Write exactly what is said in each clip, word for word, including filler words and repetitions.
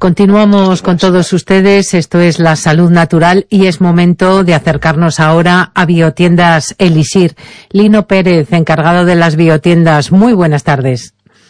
Continuamos con todos ustedes, esto es La Salud Natural y es momento de acercarnos ahora a Biotiendas Elixir. Lino Pérez, encargado de las biotiendas, muy buenas tardes.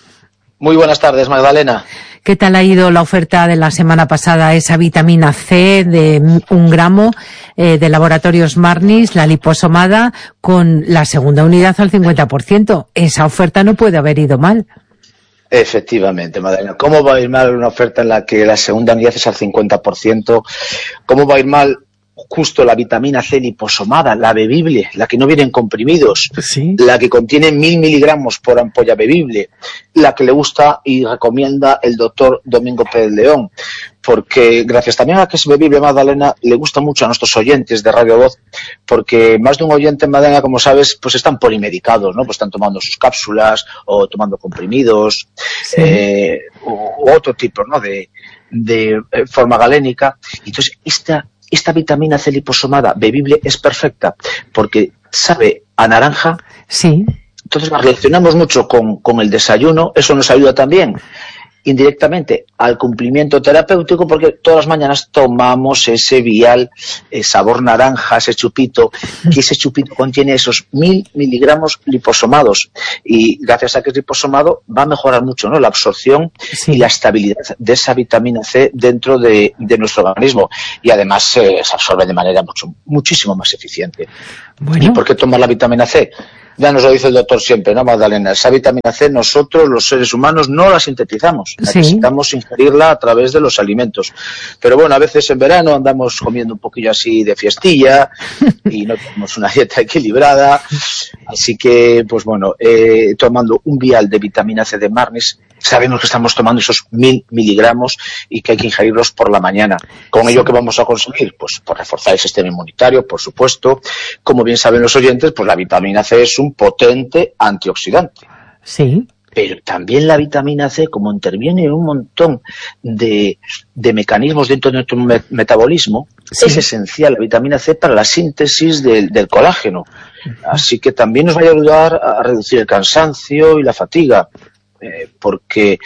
Muy buenas tardes, Magdalena. ¿Qué tal ha ido la oferta de la semana pasada? Esa vitamina C de un gramo eh, de Laboratorios Marnis, la liposomada, con la segunda unidad al cincuenta por ciento. Esa oferta no puede haber ido mal. Efectivamente, Magdalena. ¿Cómo va a ir mal una oferta en la que la segunda unidad es al cincuenta por ciento? ¿Cómo va a ir mal justo la vitamina C liposomada, la bebible, la que no viene en comprimidos, ¿sí? La que contiene mil miligramos por ampolla bebible, la que le gusta y recomienda el doctor Domingo Pérez León? Porque gracias también a que es bebible, Magdalena, le gusta mucho a nuestros oyentes de Radio Voz, porque más de un oyente, Magdalena, como sabes, pues están polimedicados, ¿no? Pues están tomando sus cápsulas o tomando comprimidos, sí. eh, u otro tipo, ¿no? De, de eh, forma galénica. Entonces, esta esta vitamina C liposomada bebible es perfecta porque sabe a naranja. Sí. Entonces la relacionamos mucho con, con el desayuno. Eso nos ayuda también indirectamente al cumplimiento terapéutico, porque todas las mañanas tomamos ese vial, eh, sabor naranja, ese chupito, que ese chupito contiene esos mil miligramos liposomados, y gracias a que es liposomado va a mejorar mucho, ¿no?, la absorción, sí, y la estabilidad de esa vitamina C dentro de, de nuestro organismo, y además eh, se absorbe de manera mucho, muchísimo más eficiente. Bueno. ¿Y por qué tomar la vitamina C? Ya nos lo dice el doctor siempre, ¿no, Magdalena? Esa vitamina C nosotros, los seres humanos, no la sintetizamos. Sí. Necesitamos ingerirla a través de los alimentos. Pero bueno, a veces en verano andamos comiendo un poquillo así de fiestilla y no tenemos una dieta equilibrada. Así que, pues bueno, eh, tomando un vial de vitamina C de Marnis, sabemos que estamos tomando esos mil miligramos y que hay que ingerirlos por la mañana. ¿Con sí. ello qué vamos a conseguir? Pues por reforzar el sistema inmunitario, por supuesto. Como bien saben los oyentes, pues la vitamina C es un potente antioxidante. Sí. Pero también la vitamina C, como interviene en un montón de, de mecanismos dentro de nuestro me metabolismo, sí. es esencial la vitamina C para la síntesis del, del colágeno. Así que también nos va a ayudar a reducir el cansancio y la fatiga, eh, porque...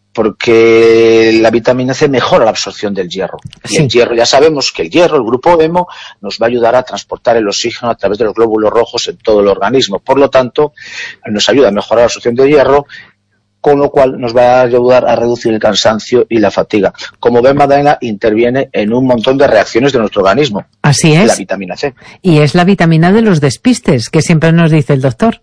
porque la vitamina C mejora la absorción del hierro. Sí. Y el hierro, ya sabemos que el hierro, el grupo hemo, nos va a ayudar a transportar el oxígeno a través de los glóbulos rojos en todo el organismo. Por lo tanto, nos ayuda a mejorar la absorción del hierro, con lo cual nos va a ayudar a reducir el cansancio y la fatiga. Como ven, Magdalena, interviene en un montón de reacciones de nuestro organismo. Así es. La vitamina C. Y es la vitamina de los despistes, que siempre nos dice el doctor.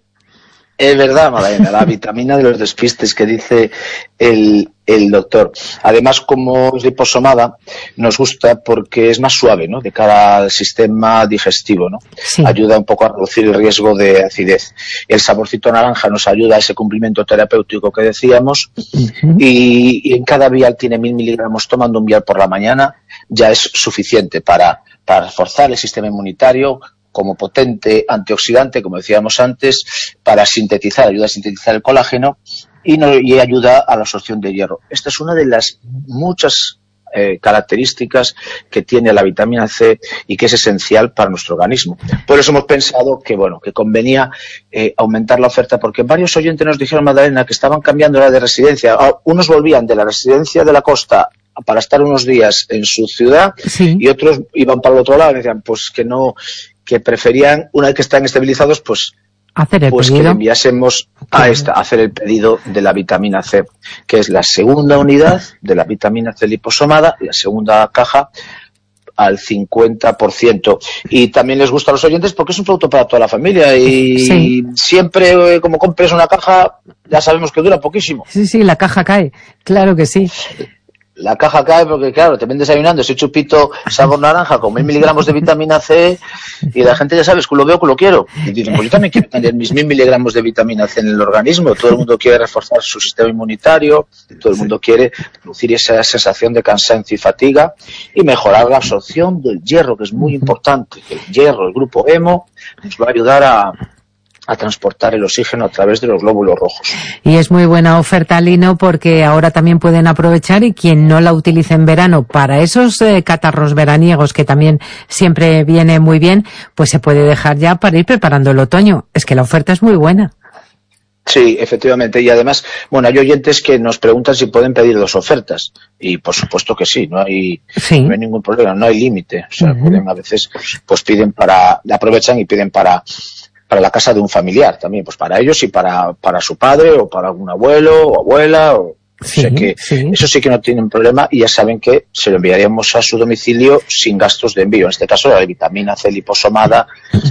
Es verdad, Magdalena, la vitamina de los despistes que dice el, el doctor. Además, como es liposomada, nos gusta porque es más suave, ¿no?, de cara al sistema digestivo, ¿no? Sí. Ayuda un poco a reducir el riesgo de acidez. El saborcito naranja nos ayuda a ese cumplimiento terapéutico que decíamos. Uh-huh. y, y en cada vial tiene mil miligramos. Tomando un vial por la mañana ya es suficiente para, para reforzar el sistema inmunitario, como potente antioxidante, como decíamos antes, para sintetizar, ayuda a sintetizar el colágeno y, no, y ayuda a la absorción de hierro. Esta es una de las muchas eh, características que tiene la vitamina C y que es esencial para nuestro organismo. Por eso hemos pensado que, bueno, que convenía eh, aumentar la oferta, porque varios oyentes nos dijeron, Magdalena, que estaban cambiando la de residencia. Unos volvían de la residencia de la costa para estar unos días en su ciudad, sí, y otros iban para el otro lado y decían, pues que no, que preferían, una vez que están estabilizados, pues, hacer el pues pedido. que le enviásemos a esta, a hacer el pedido de la vitamina C, que es la segunda unidad de la vitamina C liposomada, la segunda caja al cincuenta por ciento. Y también les gusta a los oyentes porque es un producto para toda la familia y sí, siempre, como compres una caja, ya sabemos que dura poquísimo. Sí, sí, la caja cae, claro que sí. La caja cae porque, claro, te ven desayunando ese chupito sabor naranja con mil miligramos de vitamina C y la gente, ya sabes, que lo veo, que lo quiero. Y dicen, pues yo también quiero tener mis mil miligramos de vitamina C en el organismo. Todo el mundo quiere reforzar su sistema inmunitario, todo el mundo quiere reducir esa sensación de cansancio y fatiga y mejorar la absorción del hierro, que es muy importante. El hierro, el grupo hemo, nos va a ayudar a... a transportar el oxígeno a través de los glóbulos rojos. Y es muy buena oferta, Lino, porque ahora también pueden aprovechar, y quien no la utilice en verano para esos eh, catarros veraniegos, que también siempre viene muy bien, pues se puede dejar ya para ir preparando el otoño. Es que la oferta es muy buena. Sí, efectivamente. Y además, bueno, hay oyentes que nos preguntan si pueden pedir dos ofertas. Y por supuesto que sí, no hay, sí. no hay ningún problema, no hay límite. O sea, uh-huh. pueden a veces, pues piden para, aprovechan y piden para, para la casa de un familiar también, pues para ellos y para, para su padre o para algún abuelo o abuela o, Sí, o sea que sí. Eso sí que no tienen problema y ya saben que se lo enviaríamos a su domicilio sin gastos de envío. En este caso, la de vitamina C liposomada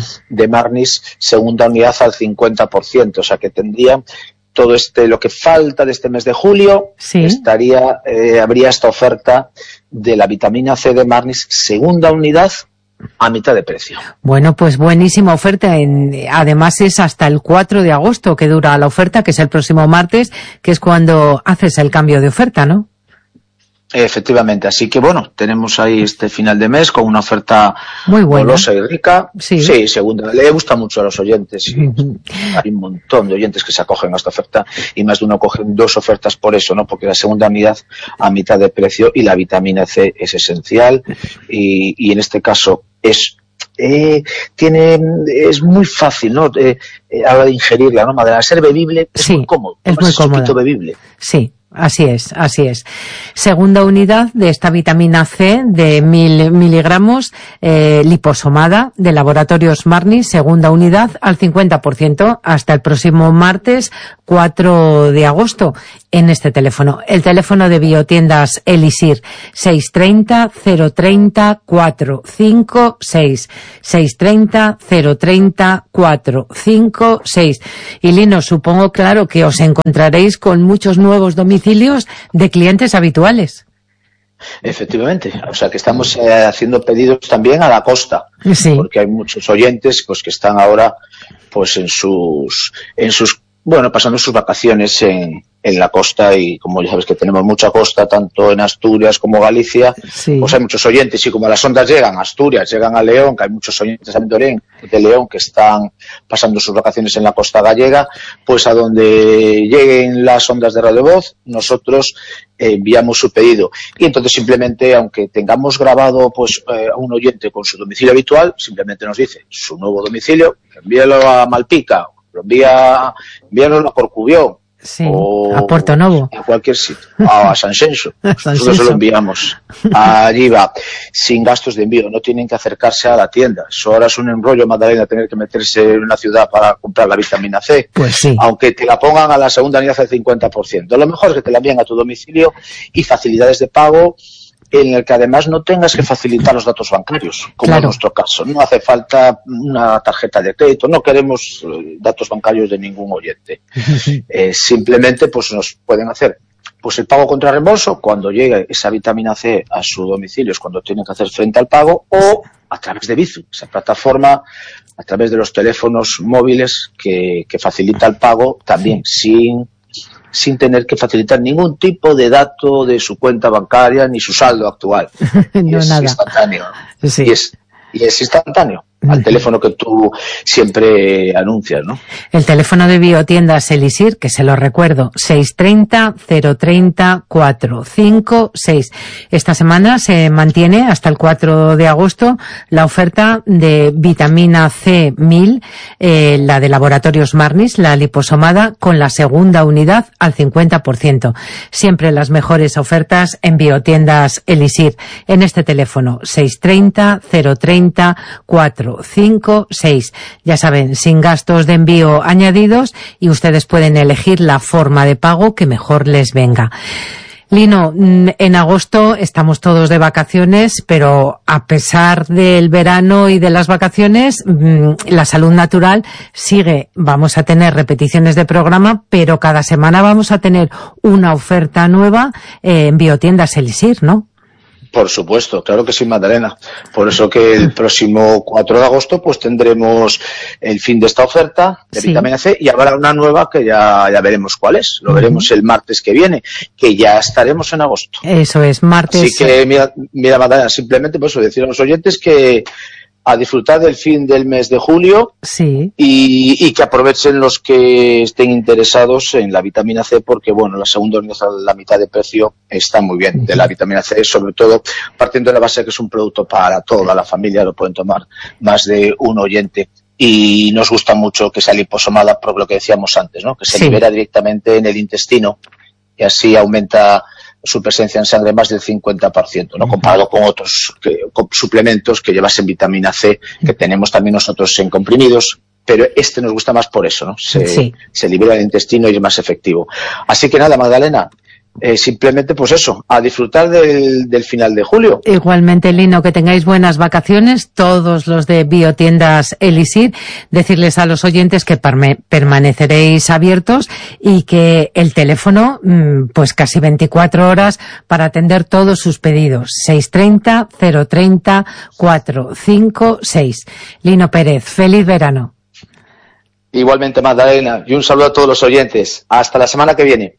de Marnis, segunda unidad al cincuenta por ciento. O sea que tendrían todo este, lo que falta de este mes de julio, sí. estaría, eh, habría esta oferta de la vitamina C de Marnis, segunda unidad, a mitad de precio. Bueno, pues buenísima oferta. En, además es hasta el cuatro de agosto que dura la oferta, que es el próximo martes, que es cuando haces el cambio de oferta, ¿no? Efectivamente, así que bueno, tenemos ahí este final de mes con una oferta muy buena, golosa y rica. Sí, sí, segunda. Le gusta mucho a los oyentes y uh-huh. hay un montón de oyentes que se acogen a esta oferta y más de uno cogen dos ofertas por eso, ¿no? Porque la segunda unidad a mitad de precio y la vitamina C es esencial y, y en este caso es Eh, tiene es muy fácil, ¿no? Eh, eh, a la hora de ingerirla, ¿no? Madre, al ser bebible es sí, muy cómodo, es muy cómodo, bebible. Sí. Así es, así es. Segunda unidad de esta vitamina C de mil miligramos, eh, liposomada de Laboratorios Marnis, segunda unidad al cincuenta por ciento hasta el próximo martes cuatro de agosto en este teléfono. El teléfono de Biotiendas Elisir, seis tres cero, cero tres cero, cuatro cinco seis, seis tres cero, cero tres cero, cuatro cinco seis. Y Lino, supongo, claro, que os encontraréis con muchos nuevos domicilios de clientes habituales. Efectivamente, o sea que estamos eh, haciendo pedidos también a la costa, sí. porque hay muchos oyentes pues que están ahora pues en sus en sus bueno, pasando sus vacaciones en, en la costa y como ya sabes que tenemos mucha costa tanto en Asturias como Galicia, sí. pues hay muchos oyentes y como las ondas llegan a Asturias, llegan a León, que hay muchos oyentes también de León que están pasando sus vacaciones en la costa gallega, pues a donde lleguen las ondas de Radio Voz, nosotros eh, enviamos su pedido. Y entonces simplemente, aunque tengamos grabado pues eh, a un oyente con su domicilio habitual, simplemente nos dice su nuevo domicilio, envíalo a Malpica, lo envía, envíanoslo a Corcubión, sí, o a Puerto Novo, a cualquier sitio, a San Xenxo, nosotros se lo enviamos, allí va, sin gastos de envío, no tienen que acercarse a la tienda. Eso ahora es un enrollo, Magdalena, tener que meterse en una ciudad para comprar la vitamina C, pues sí. Aunque te la pongan a la segunda unidad al cincuenta por ciento, lo mejor es que te la envíen a tu domicilio y facilidades de pago en el que además no tengas que facilitar los datos bancarios, como claro. en nuestro caso. No hace falta una tarjeta de crédito, no queremos datos bancarios de ningún oyente. eh, simplemente pues nos pueden hacer pues el pago contra reembolso cuando llegue esa vitamina C a su domicilio, es cuando tienen que hacer frente al pago, o a través de Bizum, esa plataforma, a través de los teléfonos móviles que, que facilita el pago también sin sin tener que facilitar ningún tipo de dato de su cuenta bancaria ni su saldo actual. no, y es nada. instantáneo. Sí. Y es, y es instantáneo. Al teléfono que tú siempre anuncias, ¿no? El teléfono de Biotiendas Elisir, que se lo recuerdo, seis tres cero, cero tres cero, cuatro cinco seis. Esta semana se mantiene hasta el cuatro de agosto la oferta de vitamina C mil, eh, la de Laboratorios Marnis, la liposomada, con la segunda unidad al cincuenta por ciento. Siempre las mejores ofertas en Biotiendas Elisir. En este teléfono, seis tres cero, cero tres cero, cuatro cinco seis. Ya saben, sin gastos de envío añadidos y ustedes pueden elegir la forma de pago que mejor les venga. Lino, en agosto estamos todos de vacaciones, pero a pesar del verano y de las vacaciones, la salud natural sigue. Vamos a tener repeticiones de programa, pero cada semana vamos a tener una oferta nueva en Biotiendas Elisir, ¿no? Por supuesto, claro que sí, Magdalena. Por eso que el próximo cuatro de agosto pues tendremos el fin de esta oferta de sí. vitamina C y habrá una nueva que ya, ya veremos cuál es. Lo uh-huh. veremos el martes que viene, que ya estaremos en agosto. Eso es, martes. Así que, mira, mira Magdalena, simplemente pues decir a los oyentes que a disfrutar del fin del mes de julio sí. y, y que aprovechen los que estén interesados en la vitamina C, porque bueno, la segunda unidad a la mitad de precio está muy bien, de la vitamina C, sobre todo partiendo de la base que es un producto para toda la familia, lo pueden tomar más de un oyente y nos gusta mucho que sea liposomada por lo que decíamos antes, ¿no? Que se sí. libera directamente en el intestino y así aumenta su presencia en sangre más del cincuenta por ciento, ¿no? Comparado con otros que, con suplementos que llevasen vitamina C, que tenemos también nosotros en comprimidos, pero este nos gusta más por eso, ¿no? Se, sí. se libera el intestino y es más efectivo. Así que nada, Magdalena, eh, simplemente pues eso, a disfrutar del, del final de julio. Igualmente, Lino, que tengáis buenas vacaciones, todos los de Biotiendas Elixir, decirles a los oyentes que perme, permaneceréis abiertos y que el teléfono, pues casi veinticuatro horas para atender todos sus pedidos, seis treinta, cero treinta, cuatrocientos cincuenta y seis. Lino Pérez, feliz verano. Igualmente, Magdalena, y un saludo a todos los oyentes. Hasta la semana que viene.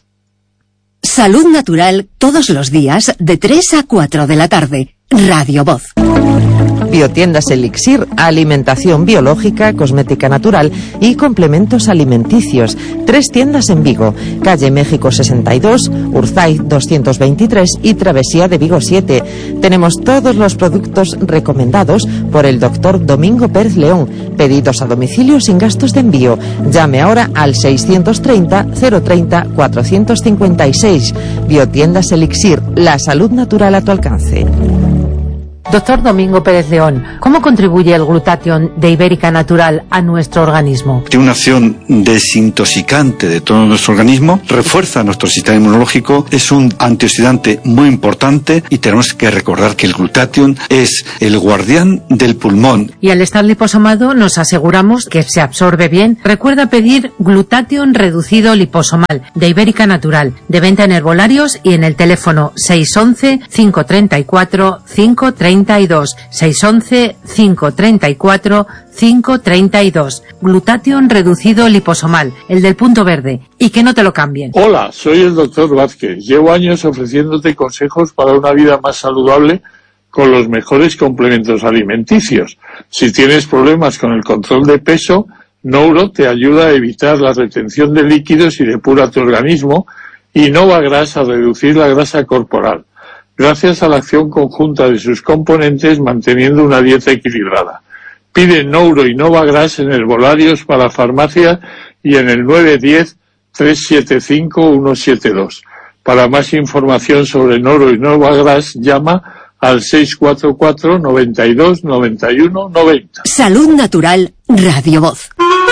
Salud Natural todos los días de tres a cuatro de la tarde. Radio Voz. Biotiendas Elixir, alimentación biológica, cosmética natural y complementos alimenticios. Tres tiendas en Vigo, calle México sesenta y dos, Urzaiz doscientos veintitrés y Travesía de Vigo siete. Tenemos todos los productos recomendados por el doctor Domingo Pérez León. Pedidos a domicilio sin gastos de envío. Llame ahora al seiscientos treinta, cero treinta, cuatrocientos cincuenta y seis. Biotiendas Elixir, la salud natural a tu alcance. Doctor Domingo Pérez León, ¿cómo contribuye el glutatión de Ibérica Natural a nuestro organismo? Tiene una acción desintoxicante de todo nuestro organismo, refuerza nuestro sistema inmunológico, es un antioxidante muy importante y tenemos que recordar que el glutatión es el guardián del pulmón. Y al estar liposomado nos aseguramos que se absorbe bien. Recuerda pedir glutatión reducido liposomal de Ibérica Natural, de venta en herbolarios y en el teléfono seis once, cinco treinta y cuatro, cinco treinta y dos, seis once, cinco treinta y cuatro, cinco treinta y dos. Glutatión reducido liposomal, el del punto verde, y que no te lo cambien. Hola, soy el doctor Vázquez. Llevo años ofreciéndote consejos para una vida más saludable con los mejores complementos alimenticios. Si tienes problemas con el control de peso, Nouro te ayuda a evitar la retención de líquidos y depura tu organismo, y Novagras a reducir la grasa corporal, gracias a la acción conjunta de sus componentes manteniendo una dieta equilibrada. Pide Nouro y Novagras en herbolarios para farmacia y en el nueve uno cero, tres siete cinco, uno siete dos. Para más información sobre Nouro y Novagras, llama al seis cuatro cuatro, noventa y dos, noventa y uno, noventa. Salud Natural, Radio Voz.